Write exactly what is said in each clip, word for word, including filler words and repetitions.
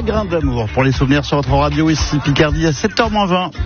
Chagrin d'amour pour les souvenirs sur votre radio ici Picardie à sept heures moins vingt.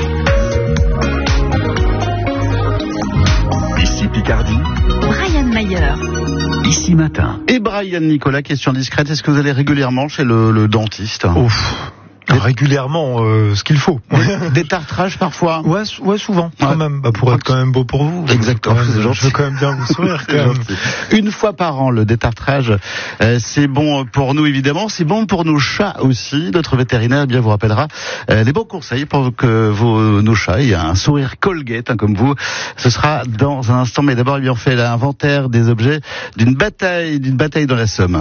Ici Picardie, Brian Mayer. Ici Matin. Et Brian Nicolas, question discrète, est-ce que vous allez régulièrement chez le, le dentiste? Ouf. Des... Régulièrement, euh, ce qu'il faut. Des, des tartrages parfois. Ouais, ouais, souvent, quand ouais. même. Bah, pour être quand même beau pour vous. Exactement. Je veux, c'est même, je veux quand même bien vous sourire. Quand même. Une fois par an, le détartrage, euh, c'est bon pour nous évidemment, c'est bon pour nos chats aussi. Notre vétérinaire eh bien vous rappellera euh, des bons conseils pour que vos nos chats aient un sourire Colgate, hein, comme vous. Ce sera dans un instant, mais d'abord, eh bien, on fait l'inventaire des objets d'une bataille, d'une bataille dans la Somme.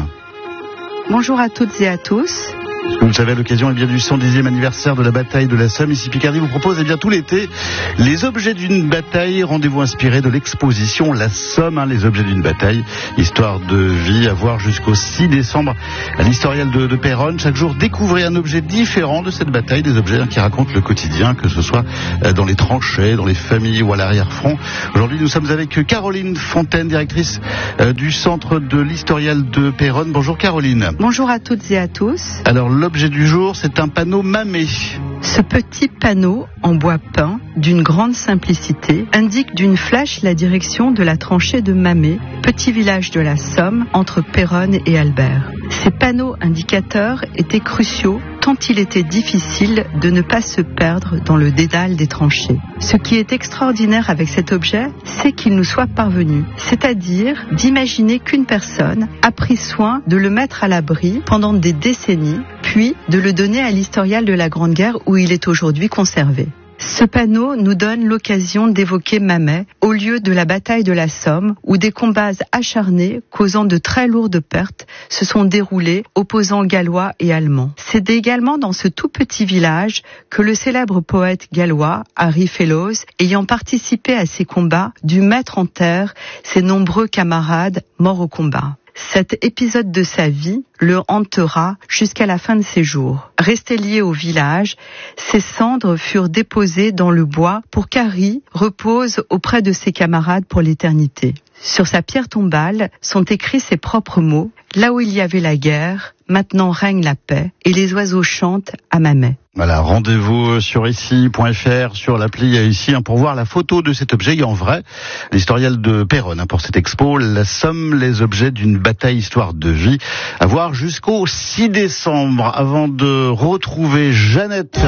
Bonjour à toutes et à tous. Vous le savez, à l'occasion eh bien, du cent dixième anniversaire de la bataille de la Somme, ici Picardie vous propose eh bien, tout l'été les objets d'une bataille, rendez-vous inspiré de l'exposition La Somme, hein, les objets d'une bataille, histoire de vie, à voir jusqu'au six décembre à l'historial de, de Péronne. Chaque jour, découvrez un objet différent de cette bataille, des objets hein, qui racontent le quotidien, que ce soit euh, dans les tranchées, dans les familles ou à l'arrière-front. Aujourd'hui, nous sommes avec Caroline Fontaine, directrice euh, du centre de l'historial de Péronne. Bonjour Caroline. Bonjour à toutes et à tous. Alors, l'objet du jour, c'est un panneau Mamet. Ce petit panneau en bois peint, d'une grande simplicité, indique d'une flèche la direction de la tranchée de Mamet, petit village de la Somme, entre Péronne et Albert. Ces panneaux indicateurs étaient cruciaux tant il était difficile de ne pas se perdre dans le dédale des tranchées. Ce qui est extraordinaire avec cet objet, c'est qu'il nous soit parvenu, c'est-à-dire d'imaginer qu'une personne a pris soin de le mettre à l'abri pendant des décennies, puis de le donner à l'historial de la Grande Guerre où il est aujourd'hui conservé. Ce panneau nous donne l'occasion d'évoquer Mamet au lieu de la bataille de la Somme où des combats acharnés causant de très lourdes pertes se sont déroulés opposant Gallois et Allemands. C'est également dans ce tout petit village que le célèbre poète gallois Harry Fellows, ayant participé à ces combats, dut mettre en terre ses nombreux camarades morts au combat. Cet épisode de sa vie le hantera jusqu'à la fin de ses jours. Resté lié au village, ses cendres furent déposées dans le bois pour qu'Harry repose auprès de ses camarades pour l'éternité. Sur sa pierre tombale sont écrits ses propres mots « Là où il y avait la guerre, maintenant règne la paix et les oiseaux chantent à Mamet ». Voilà, rendez-vous sur ici point f r, sur l'appli ici, hein, pour voir la photo de cet objet en vrai. L'historial de Péronne, hein, pour cette expo, La Somme, les objets d'une bataille histoire de vie. À voir jusqu'au six décembre, avant de retrouver Jeannette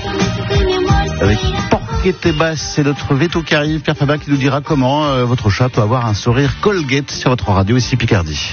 avec Porquette Basse. C'est notre veto qui arrive, Pierre Fabat, qui nous dira comment euh, votre chat peut avoir un sourire Colgate sur votre radio ici Picardie.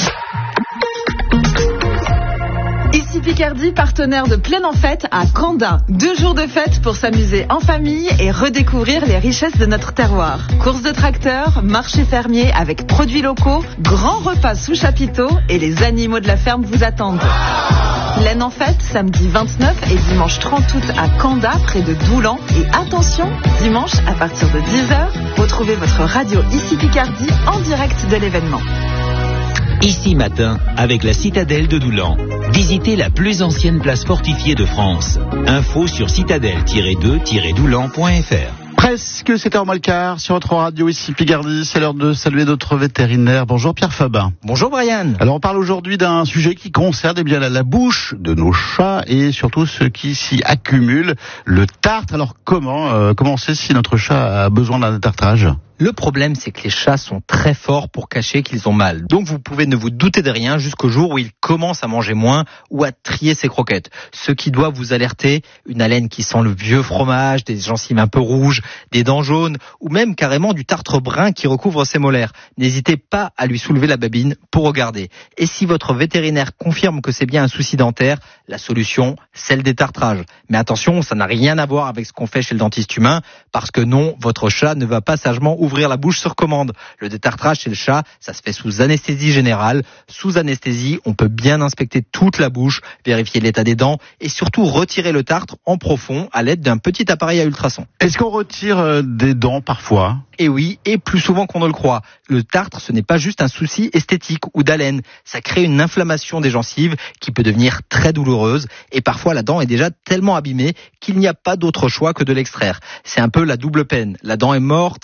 Ici Picardie, partenaire de Plein en Fête à Canda. Deux jours de fête pour s'amuser en famille et redécouvrir les richesses de notre terroir. Courses de tracteurs, marché fermier avec produits locaux, grands repas sous chapiteau et les animaux de la ferme vous attendent. Plein en Fête, samedi vingt-neuf et dimanche trente août à Canda, près de Doulan. Et attention, dimanche à partir de dix heures, retrouvez votre radio Ici Picardie en direct de l'événement. Ici Matin, avec la citadelle de Doulan. Visitez la plus ancienne place fortifiée de France. Info sur citadelle tiret deux tiret doulan point f r. Presque sept heures moins le quart sur votre radio ici Picardie. C'est l'heure de saluer notre vétérinaire. Bonjour Pierre Fabin. Bonjour Brian. Alors on parle aujourd'hui d'un sujet qui concerne eh bien la, la bouche de nos chats et surtout ce qui s'y accumule, le tartre. Alors comment euh, comment on sait si notre chat a besoin d'un détartrage ? Le problème, c'est que les chats sont très forts pour cacher qu'ils ont mal. Donc vous pouvez ne vous douter de rien jusqu'au jour où ils commencent à manger moins ou à trier ses croquettes. Ce qui doit vous alerter, une haleine qui sent le vieux fromage, des gencives un peu rouges, des dents jaunes ou même carrément du tartre brun qui recouvre ses molaires. N'hésitez pas à lui soulever la babine pour regarder. Et si votre vétérinaire confirme que c'est bien un souci dentaire, la solution, c'est le détartrage. Mais attention, ça n'a rien à voir avec ce qu'on fait chez le dentiste humain, parce que non, votre chat ne va pas sagement ouvrir ouvrir la bouche sur commande. Le détartrage chez le chat, ça se fait sous anesthésie générale. Sous anesthésie, on peut bien inspecter toute la bouche, vérifier l'état des dents et surtout retirer le tartre en profond à l'aide d'un petit appareil à ultrasons. Est-ce qu'on retire euh, des dents parfois ? Et oui, et plus souvent qu'on ne le croit. Le tartre, ce n'est pas juste un souci esthétique ou d'haleine. Ça crée une inflammation des gencives qui peut devenir très douloureuse et parfois la dent est déjà tellement abîmée qu'il n'y a pas d'autre choix que de l'extraire. C'est un peu la double peine. La dent est morte, elle fait mal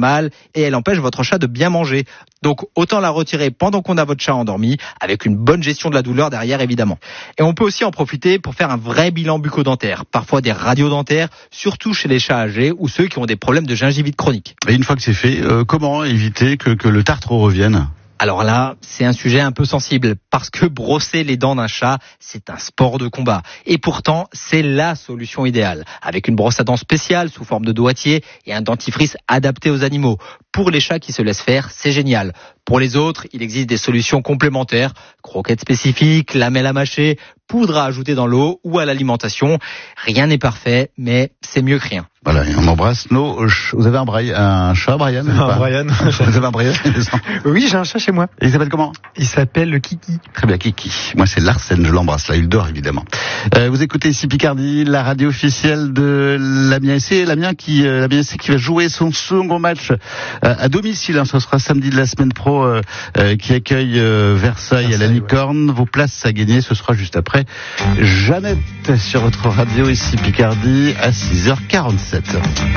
mal et elle empêche votre chat de bien manger. Donc autant la retirer pendant qu'on a votre chat endormi, avec une bonne gestion de la douleur derrière évidemment. Et on peut aussi en profiter pour faire un vrai bilan bucco-dentaire, parfois des radiodentaires, surtout chez les chats âgés ou ceux qui ont des problèmes de gingivite chronique. Et une fois que c'est fait, euh, comment éviter que, que le tartre revienne ? Alors là, c'est un sujet un peu sensible, parce que brosser les dents d'un chat, c'est un sport de combat. Et pourtant, c'est la solution idéale, avec une brosse à dents spéciale sous forme de doigtier et un dentifrice adapté aux animaux. Pour les chats qui se laissent faire, c'est génial. Pour les autres, il existe des solutions complémentaires, croquettes spécifiques, lamelles à mâcher, poudre à ajouter dans l'eau ou à l'alimentation. Rien n'est parfait, mais c'est mieux que rien. Voilà, et on embrasse nos... Vous avez un, Bri... un chat, Brian ? Un Brian. Vous avez un Brian ? Oui, j'ai un chat chez moi. Et il s'appelle comment ? Il s'appelle Kiki. Très bien, Kiki. Moi, c'est Larsen, je l'embrasse. Là, il dort, évidemment. Euh, vous écoutez ici Picardie, la radio officielle de l'Amiens S C. L'Amiens qui, euh, l'Amiens S C qui va jouer son second match euh, à domicile. Hein. Ce sera samedi de la semaine pro euh, euh, qui accueille euh, Versailles, Versailles à la Licorne. Ouais. Vos places à gagner, ce sera juste après Jeannette sur votre radio ici Picardie à six heures quarante-sept.